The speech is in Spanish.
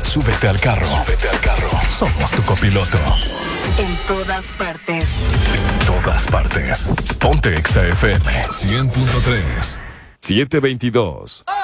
Súbete al carro. Somos tu copiloto. En todas partes. En todas partes. Ponte Exa FM 100.3. 722.